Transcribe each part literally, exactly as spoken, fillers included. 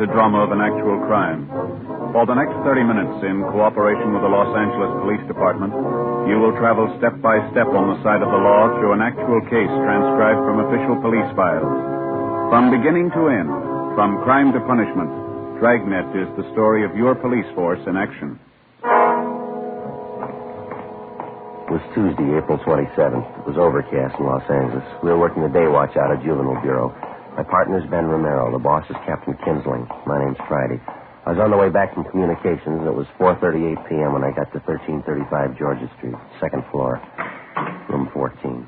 The drama of an actual crime. For the next thirty minutes, in cooperation with the Los Angeles Police Department, you will travel step by step on the side of the law through an actual case transcribed from official police files. From beginning to end, from crime to punishment, Dragnet is the story of your police force in action. It was Tuesday, April twenty-seventh. It was overcast in Los Angeles. We were working the day watch out at Juvenile Bureau. My partner's Ben Romero. The boss is Captain Kinsling. My name's Friday. I was on the way back from communications, and it was four thirty-eight p.m. when I got to thirteen thirty-five Georgia Street, second floor, room fourteen.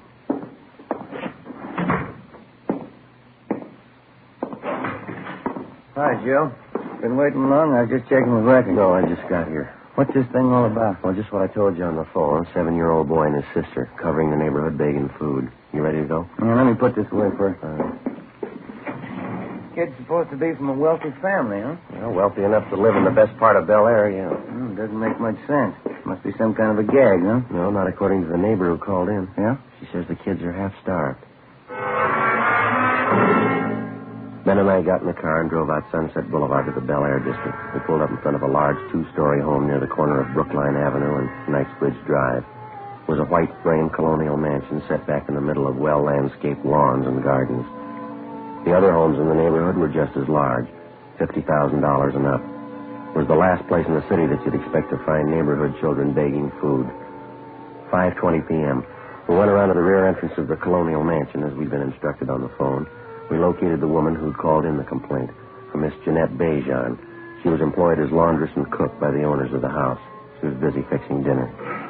Hi, Joe. Been waiting long? I was just checking the record. No, I just got here. What's this thing all about? Well, just what I told you on the phone. A seven-year-old boy and his sister covering the neighborhood begging food. You ready to go? Yeah, let me put this away first. All right. Kid's supposed to be from a wealthy family, huh? Well, wealthy enough to live in the best part of Bel Air, yeah. Hmm, doesn't make much sense. Must be some kind of a gag, huh? No, not according to the neighbor who called in. Yeah? She says the kids are half-starved. Ben and I got in the car and drove out Sunset Boulevard to the Bel Air district. We pulled up in front of a large two-story home near the corner of Brookline Avenue and Knightsbridge Drive. It was a white frame colonial mansion set back in the middle of well-landscaped lawns and gardens. The other homes in the neighborhood were just as large, fifty thousand dollars and up. It was the last place in the city that you'd expect to find neighborhood children begging food. five twenty p.m. We went around to the rear entrance of the colonial mansion, as we'd been instructed on the phone. We located the woman who'd called in the complaint, a Miss Jeanette Bejan. She was employed as laundress and cook by the owners of the house. She was busy fixing dinner.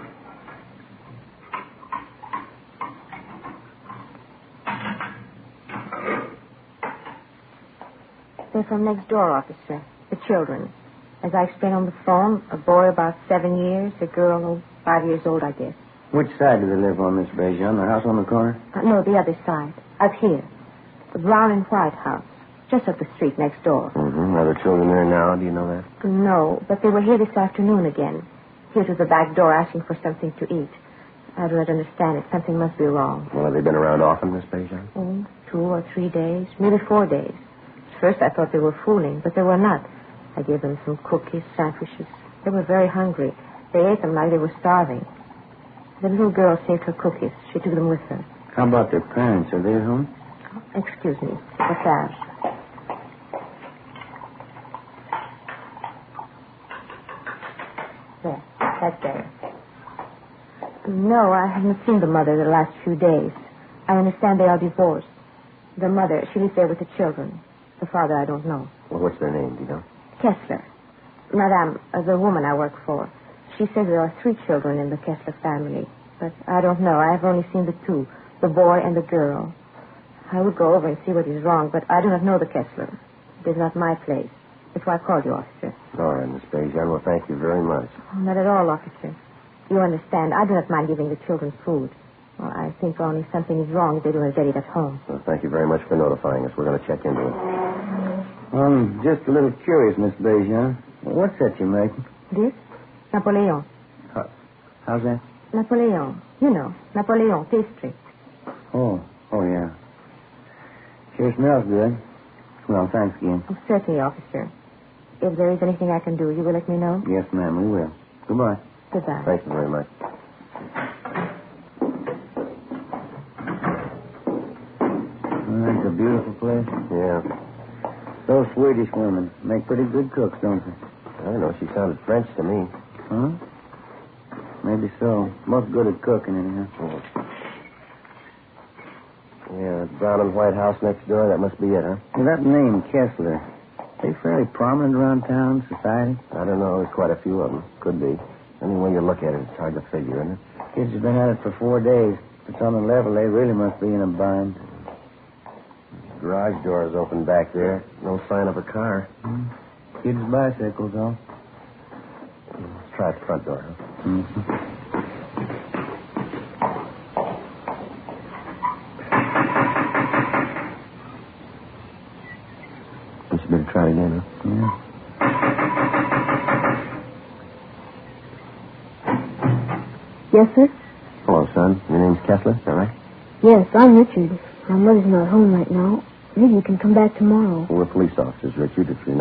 They're from next door, officer. The children. As I explained on the phone, a boy about seven years, a girl five years old, I guess. Which side do they live on, Miss Bejan? The house on the corner? Uh, no, the other side. Up here. The brown and white house. Just up the street next door. Mm-hmm. Are there children there now? Do you know that? No, but they were here this afternoon again. Here to the back door asking for something to eat. I don't understand it. Something must be wrong. Well, have they been around often, Miss Bejan? Oh, two or three days. Maybe four days. First, I thought they were fooling, but they were not. I gave them some cookies, sandwiches. They were very hungry. They ate them like they were starving. The little girl saved her cookies. She took them with her. How about their parents? Are they at home? Excuse me. What's that? There. That's there. No, I haven't seen the mother the last few days. I understand they are divorced. The mother, she lives there with the children. The father, I don't know. Well, what's their name, do you know? Kessler. Madame, uh, the woman I work for. She says there are three children in the Kessler family. But I don't know. I have only seen the two, the boy and the girl. I would go over and see what is wrong, but I do not know the Kessler. It is not my place. That's why I called you, officer. All right, Miss Bejan. Well, thank you very much. Oh, not at all, officer. You understand, I do not mind giving the children food. Well, I think only something is wrong if they do not get it at home. Well, thank you very much for notifying us. We're going to check into it. I'm just a little curious, Miss Bejan. What's that you're making? This? Napoleon. How, how's that? Napoleon. You know, Napoleon pastry. Oh, oh, yeah. Sure smells good. Well, thanks again. Oh, certainly, officer. If there is anything I can do, you will let me know? Yes, ma'am, we will. Goodbye. Goodbye. Thank you very much. Oh, that's a beautiful place. Yeah. Those Swedish women make pretty good cooks, don't they? I don't know. She sounded French to me. Huh? Maybe so. Most good at cooking, anyhow. Oh. Yeah, that brown and white house next door, that must be it, huh? Well, that name, Kessler, they fairly prominent around town, society? I don't know. There's quite a few of them. Could be. Any way you look at it, it's hard to figure, isn't it? Kids have been at it for four days. If it's on the level, they really must be in a bind. Garage door is open back there. No sign of a car. Hmm. Kids' bicycles, though. Let's try the front door, huh? Mm-hmm. Guess you better try again, huh? Yeah. Yes, sir? Hello, son. Your name's Kessler, is that right? Yes, I'm Richard. My mother's not home right now. Maybe you can come back tomorrow. Well, we're police officers, Richard. If you're